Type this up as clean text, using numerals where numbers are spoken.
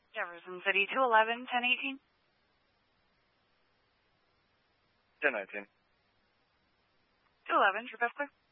Jefferson City, 211, 1018. 1019. 211, trip F clear.